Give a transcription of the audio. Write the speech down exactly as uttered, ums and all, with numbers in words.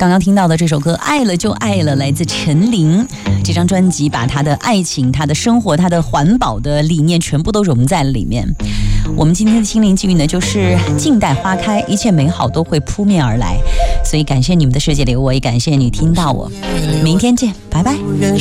刚刚听到的这首歌《爱了就爱了》来自陈琳，这张专辑把她的爱情、她的生活、她的环保的理念全部都融在了里面。我们今天的心灵寄语呢，就是静待花开，一切美好都会扑面而来。所以感谢你们的世界里，我也感谢你听到我。明天见，拜拜。